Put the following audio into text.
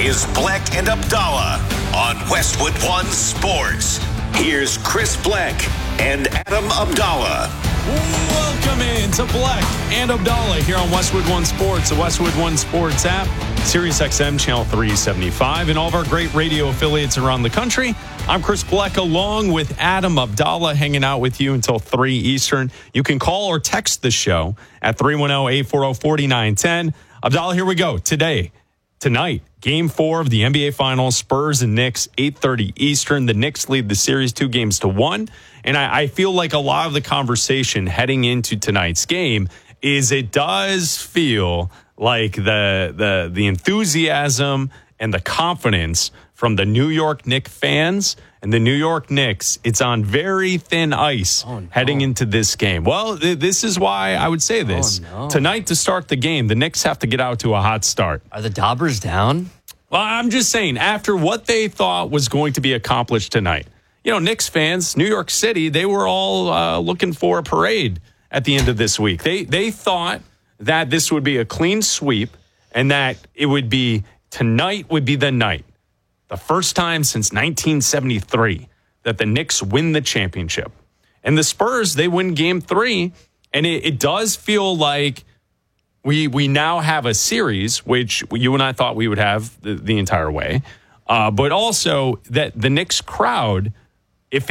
is Bleck and Abdallah on Westwood One Sports. Here's Chris Bleck and Adam Abdallah. Welcome in to Bleck and Abdallah here on Westwood One Sports, the Westwood One Sports app, Sirius XM Channel 375, and all of our great radio affiliates around the country. I'm Chris Bleck along with Adam Abdallah, hanging out with you until 3 Eastern. You can call or text the show at 310-840-4910. Abdallah, here we go. Tonight, Game 4 of the NBA Finals, Spurs and Knicks, 8:30 Eastern. The Knicks lead the series 2-1. And I feel like a lot of the conversation heading into tonight's game is it does feel like the enthusiasm and the confidence from the New York Knicks fans and the New York Knicks, it's on very thin ice heading into this game. Well, this is why I would say this. Tonight to start the game, the Knicks have to get out to a hot start. Are the Daubers down? Well, I'm just saying, after what they thought was going to be accomplished tonight, you know, Knicks fans, New York City, they were all looking for a parade at the end of this week. They thought that this would be a clean sweep and that it would be tonight would be the night. The first time since 1973 that the Knicks win the championship. And the Spurs, they win Game 3, and it does feel like we now have a series, which you and I thought we would have the entire way, but also that the Knicks crowd